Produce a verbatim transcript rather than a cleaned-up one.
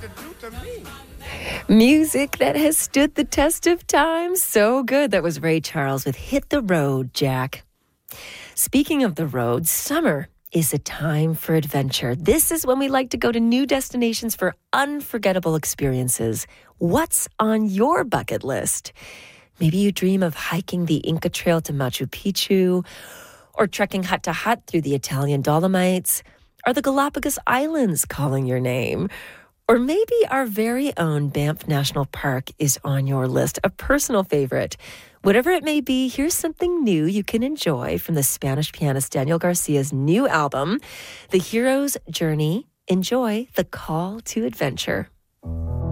to do to me. Music that has stood the test of time. So good. That was Ray Charles with Hit the Road, Jack. Speaking of the road, summer is a time for adventure. This is when we like to go to new destinations for unforgettable experiences. What's on your bucket list? Maybe you dream of hiking the Inca Trail to Machu Picchu, or trekking hut to hut through the Italian Dolomites. Are the Galapagos Islands calling your name? Or maybe our very own Banff National Park is on your list, a personal favorite. Whatever it may be, here's something new you can enjoy from the Spanish pianist Daniel Garcia's new album, The Hero's Journey. Enjoy The Call to Adventure.